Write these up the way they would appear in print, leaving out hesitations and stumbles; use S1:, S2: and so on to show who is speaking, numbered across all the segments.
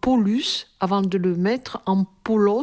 S1: Paulus avant de le mettre en Paulos.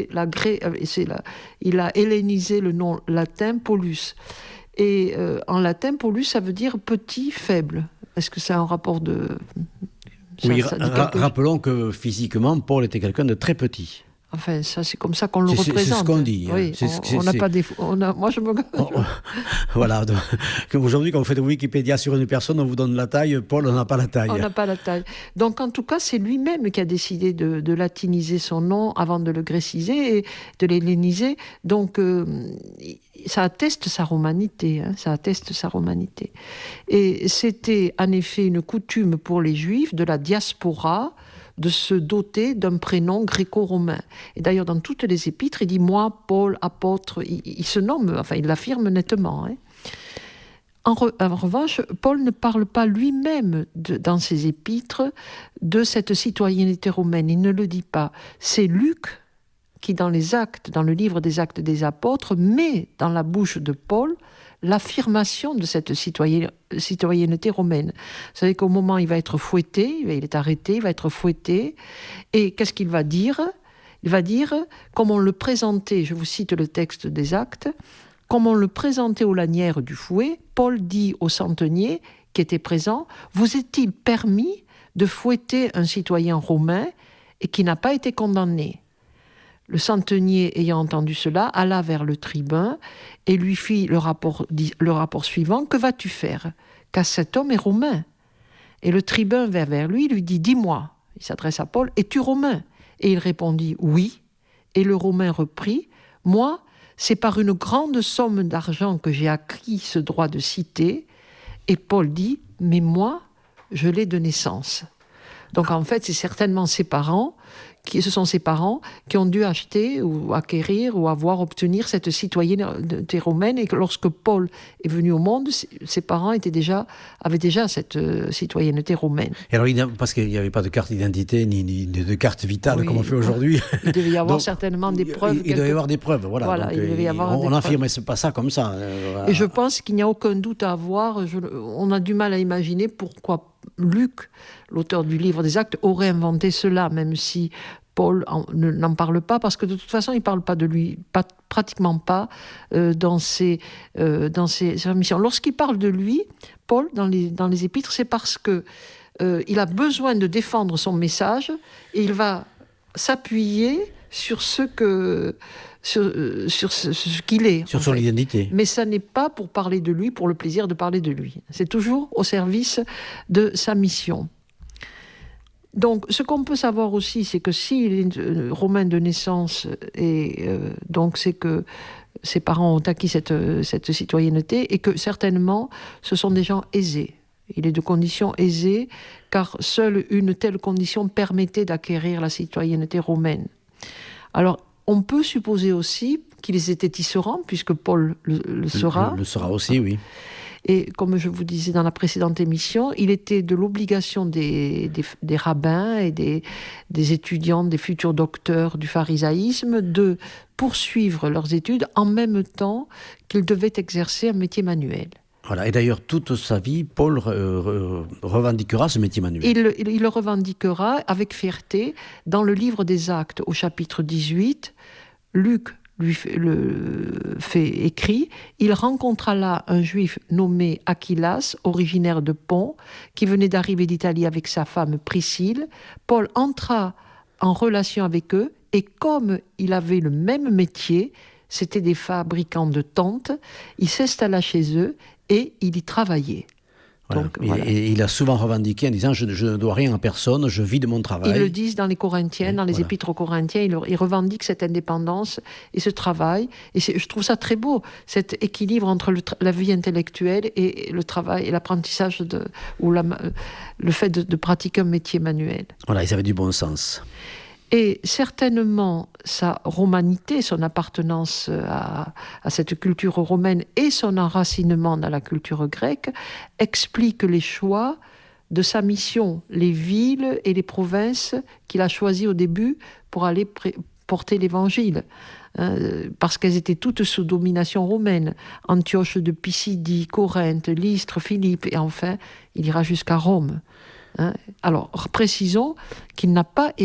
S1: Il a hellénisé le nom latin Paulus. Et en latin, Paulus, ça veut dire petit, faible. Est-ce que c'est un rapport de...
S2: Oui, rappelons que physiquement, Paul était quelqu'un de très petit.
S1: Enfin, ça, c'est comme ça qu'on le représente.
S2: C'est ce qu'on dit.
S1: Oui, on n'a pas des... Moi, je me...
S2: Voilà. Aujourd'hui, quand vous faites Wikipédia sur une personne, on vous donne la taille. Paul, on n'a pas la taille.
S1: On n'a pas la taille. Donc, en tout cas, c'est lui-même qui a décidé de latiniser son nom avant de le gréciser et de l'helléniser. Donc, ça atteste sa romanité. Ça atteste sa romanité. Et c'était, en effet, une coutume pour les Juifs de la diaspora de se doter d'un prénom gréco-romain. Et d'ailleurs, dans toutes les épîtres, il dit « moi, Paul, apôtre », il se nomme, enfin, il l'affirme nettement. En revanche, Paul ne parle pas lui-même, dans ses épîtres, de cette citoyenneté romaine. Il ne le dit pas. C'est Luc qui, dans le livre des Actes des Apôtres, met dans la bouche de Paul l'affirmation de cette citoyenneté romaine. Vous savez qu'au moment où il va être fouetté, il est arrêté, il va être fouetté, et qu'est-ce qu'il va dire ? Il va dire, comme on le présentait, je vous cite le texte des Actes, comme on le présentait aux lanières du fouet, Paul dit au centenier qui était présent, « Vous est-il permis de fouetter un citoyen romain et qui n'a pas été condamné ?» Le centenier, ayant entendu cela, alla vers le tribun et lui fit le rapport suivant. « Que vas-tu faire ? Car cet homme est romain. » Et le tribun vint vers lui, lui dit « Dis-moi », il s'adresse à Paul, « es-tu romain ?» Et il répondit « Oui. » Et le Romain reprit « Moi, c'est par une grande somme d'argent que j'ai acquis ce droit de cité. » Et Paul dit « Mais moi, je l'ai de naissance. » Donc en fait, c'est certainement ses parents qui ont dû acheter ou acquérir ou obtenir cette citoyenneté romaine, et que lorsque Paul est venu au monde, ses parents avaient déjà cette citoyenneté romaine.
S2: Et alors, parce qu'il n'y avait pas de carte d'identité ni de carte vitale, comme on fait aujourd'hui.
S1: Il devait y avoir certainement des preuves.
S2: Il devait y avoir des preuves, voilà. Donc,
S1: il devait y avoir
S2: on n'affirmait pas ça comme ça.
S1: Et je pense qu'il n'y a aucun doute à avoir. On a du mal à imaginer pourquoi Luc, l'auteur du livre des Actes, aurait inventé cela, même si Paul n'en parle pas, parce que de toute façon, il ne parle pas de lui, pratiquement pas, dans ses missions. Lorsqu'il parle de lui, Paul, dans les épîtres, c'est parce que il a besoin de défendre son message, et il va s'appuyer sur ce qu'il est.
S2: Sur son identité.
S1: Mais ça n'est pas pour parler de lui, pour le plaisir de parler de lui. C'est toujours au service de sa mission. Donc, ce qu'on peut savoir aussi, c'est que s'il est romain de naissance, donc c'est que ses parents ont acquis cette citoyenneté, et que certainement, ce sont des gens aisés. Il est de condition aisée, car seule une telle condition permettait d'acquérir la citoyenneté romaine. Alors, on peut supposer aussi qu'ils étaient tisserands, puisque Paul le sera.
S2: Le sera aussi, oui.
S1: Et comme je vous disais dans la précédente émission, il était de l'obligation des rabbins et des étudiants, des futurs docteurs du pharisaïsme, de poursuivre leurs études en même temps qu'ils devaient exercer un métier manuel.
S2: Voilà. Et d'ailleurs, toute sa vie, Paul revendiquera ce métier manuel.
S1: Il le revendiquera avec fierté. Dans le livre des Actes, au chapitre 18, Luc fait écrit, il rencontra là un juif nommé Achillas, originaire de Pont, qui venait d'arriver d'Italie avec sa femme Priscille. Paul entra en relation avec eux, et comme il avait le même métier, c'était des fabricants de tentes, il s'installa chez eux et il y travaillait.
S2: Voilà. Donc, voilà. Et il a souvent revendiqué en disant « je ne dois rien à personne, je vis de mon travail ».
S1: Ils le disent dans les Corinthiens, dans les épîtres aux Corinthiens, ils revendiquent cette indépendance et ce travail. Et je trouve ça très beau, cet équilibre entre la vie intellectuelle et le travail et l'apprentissage le fait de pratiquer un métier manuel.
S2: Voilà, ils avaient du bon sens.
S1: Et certainement, sa romanité, son appartenance à cette culture romaine et son enracinement dans la culture grecque expliquent les choix de sa mission, les villes et les provinces qu'il a choisies au début pour aller porter l'évangile. Parce qu'elles étaient toutes sous domination romaine. Antioche de Pisidie, Corinthe, Lystre, Philippe, et enfin, il ira jusqu'à Rome. Alors, précisons qu'il n'a pas